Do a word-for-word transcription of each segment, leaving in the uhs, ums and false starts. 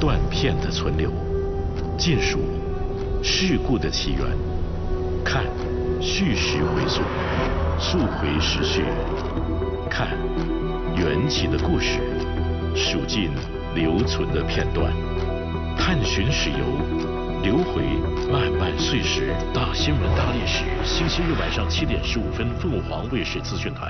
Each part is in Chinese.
断片的存留，尽数事故的起源，看叙事回溯，溯回时序，看缘起的故事，数尽留存的片段，探寻史游，流回漫漫岁时。大新闻大历史，星期日晚上七点十五分，凤凰卫视资讯台。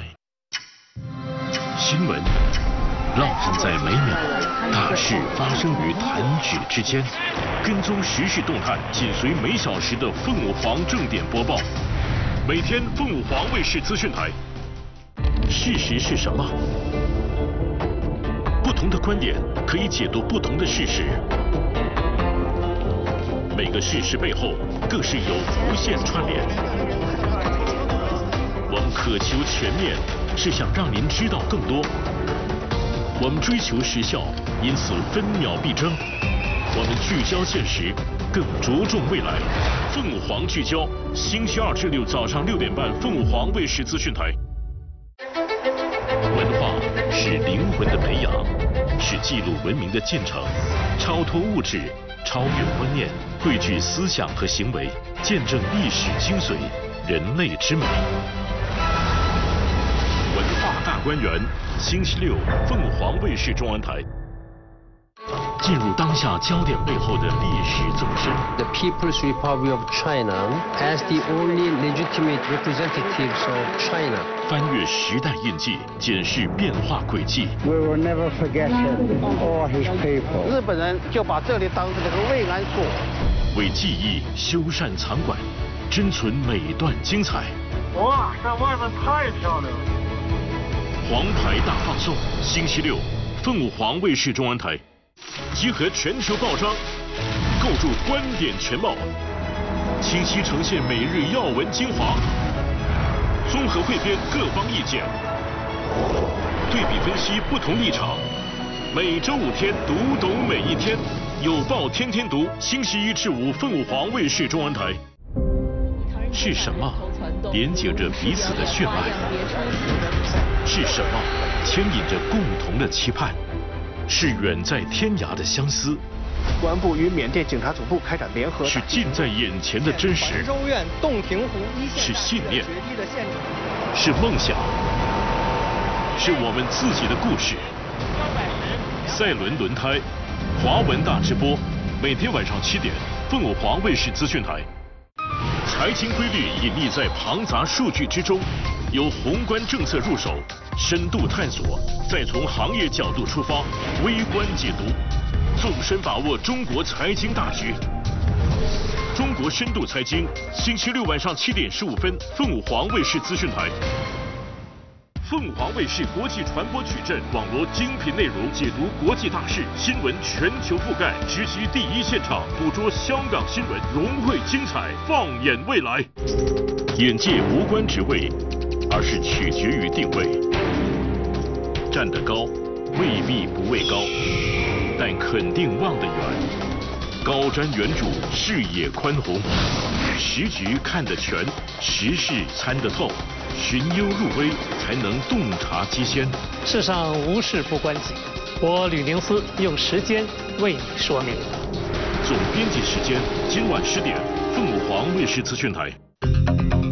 新闻烙印在每秒，大事发生于弹指之间。跟踪时事动态，紧随每小时的凤凰正点播报。每天凤凰卫视资讯台。事实是什么？不同的观点可以解读不同的事实。每个事实背后更是有无限串联。我们渴求全面，是想让您知道更多。我们追求时效，因此分秒必争。我们聚焦现实，更着重未来。凤凰聚焦，星期二至六早上六点半，凤凰卫视资讯台。文化是灵魂的培养，是记录文明的进程，超脱物质，超越观念，汇聚思想和行为，见证历史精髓，人类之美。文化大观园，星期六，凤凰卫视中文台。进入当下焦点背后的历史纵深。 The People's Republic of China as the only legitimate representatives of China. 翻越时代印记，检视变化轨迹。 We will never forget him or his people. 日本人就把这里当成了个慰安所。 为记忆修缮藏馆，珍存每段精彩。 哇，这外面太漂亮了！ 黄牌大放送，星期六，凤凰卫视中文台。集合全球报章，构筑观点全貌，清晰呈现每日要闻精华，综合汇编各方意见，对比分析不同立场。每周五天，读懂每一天，有报天天读。星期一至五，凤凰卫视中文台。是什么连接着彼此的血脉？是什么牵引着共同的期盼？是远在天涯的相思， 公安部与缅甸警察总部开展联合。 是近在眼前的真实。 州院洞庭湖一是线信念，是梦想，是我们自己的故事。赛轮轮胎，华文大直播，每天晚上七点，凤凰卫视资讯台。财经规律隐匿在庞杂数据之中，由宏观政策入手，深度探索，再从行业角度出发，微观解读，纵深把握中国财经大局。中国深度财经，星期六晚上七点十五分，凤凰卫视资讯台。凤凰卫视国际传播矩阵，网罗精品内容，解读国际大事，新闻全球覆盖，直击第一现场，捕捉香港新闻，融汇精彩，放眼未来。眼界无关职位，而是取决于定位。站得高，未必不畏高，但肯定望得远。高瞻远瞩，视野宽宏，时局看得全，时事参得透，寻幽入微，才能洞察机先。 世上无事不关己，我吕宁思用时间为你说明。 总编辑时间，今晚十点，凤凰卫视资讯台。